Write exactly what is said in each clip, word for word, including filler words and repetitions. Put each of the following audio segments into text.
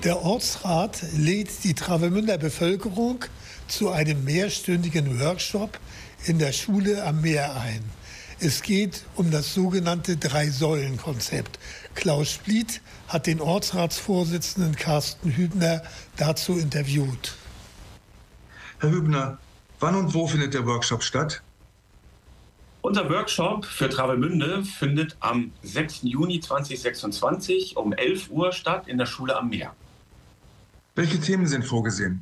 Der Ortsrat lädt die Travemünder Bevölkerung zu einem mehrstündigen Workshop in der Schule am Meer ein. Es geht um das sogenannte Drei-Säulen-Konzept. Klaus Spliet hat den Ortsratsvorsitzenden Carsten Hübner dazu interviewt. Herr Hübner, wann und wo findet der Workshop statt? Unser Workshop für Travemünde findet am sechsten Juni zweitausendsechsundzwanzig um elf Uhr statt in der Schule am Meer. Welche Themen sind vorgesehen?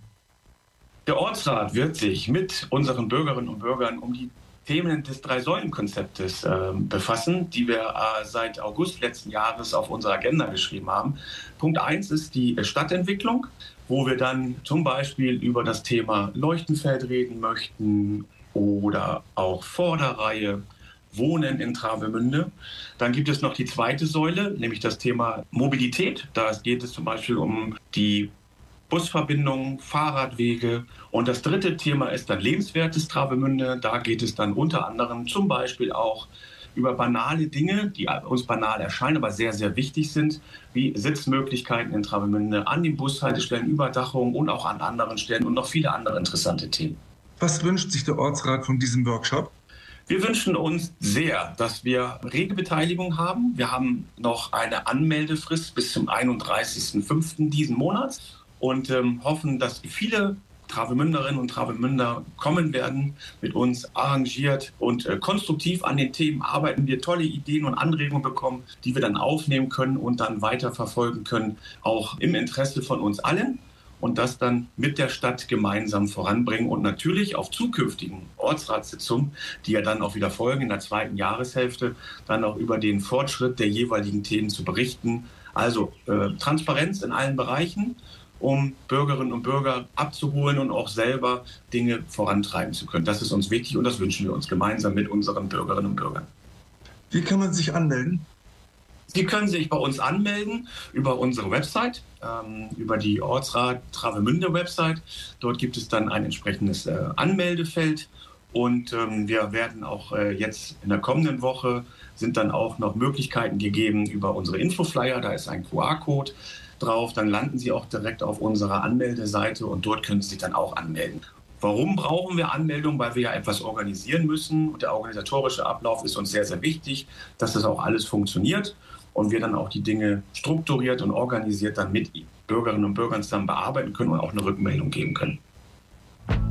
Der Ortsrat wird sich mit unseren Bürgerinnen und Bürgern um die Themen des Drei-Säulen-Konzeptes äh, befassen, die wir äh, seit August letzten Jahres auf unsere Agenda geschrieben haben. Punkt eins ist die Stadtentwicklung, wo wir dann zum Beispiel über das Thema Leuchtenfeld reden möchten oder auch Vorderreihe, Wohnen in Travemünde. Dann gibt es noch die zweite Säule, nämlich das Thema Mobilität. Da geht es zum Beispiel um die Busverbindungen, Fahrradwege. Und das dritte Thema ist dann lebenswertes Travemünde. Da geht es dann unter anderem zum Beispiel auch über banale Dinge, die uns banal erscheinen, aber sehr, sehr wichtig sind, wie Sitzmöglichkeiten in Travemünde, an den Bushaltestellen, Überdachung und auch an anderen Stellen und noch viele andere interessante Themen. Was wünscht sich der Ortsrat von diesem Workshop? Wir wünschen uns sehr, dass wir rege Beteiligung haben. Wir haben noch eine Anmeldefrist bis zum einunddreißigsten fünften diesen Monats und ähm, hoffen, dass viele Travemünderinnen und Travemünder kommen werden, mit uns arrangiert und äh, konstruktiv an den Themen arbeiten, wir tolle Ideen und Anregungen bekommen, die wir dann aufnehmen können und dann weiterverfolgen können, auch im Interesse von uns allen. Und das dann mit der Stadt gemeinsam voranbringen und natürlich auf zukünftigen Ortsratssitzungen, die ja dann auch wieder folgen in der zweiten Jahreshälfte, dann auch über den Fortschritt der jeweiligen Themen zu berichten. Also äh, Transparenz in allen Bereichen, um Bürgerinnen und Bürger abzuholen und auch selber Dinge vorantreiben zu können. Das ist uns wichtig und das wünschen wir uns gemeinsam mit unseren Bürgerinnen und Bürgern. Wie kann man sich anmelden? Sie können sich bei uns anmelden über unsere Website, ähm, über die Ortsrat Travemünde Website. Dort gibt es dann ein entsprechendes äh, Anmeldefeld und ähm, wir werden auch äh, jetzt in der kommenden Woche sind dann auch noch Möglichkeiten gegeben über unsere Infoflyer. Da ist ein Q R-Code drauf, dann landen Sie auch direkt auf unserer Anmeldeseite und dort können Sie sich dann auch anmelden. Warum brauchen wir Anmeldung? Weil wir ja etwas organisieren müssen. Und der organisatorische Ablauf ist uns sehr, sehr wichtig, dass das auch alles funktioniert und wir dann auch die Dinge strukturiert und organisiert dann mit Bürgerinnen und Bürgern zusammen bearbeiten können und auch eine Rückmeldung geben können.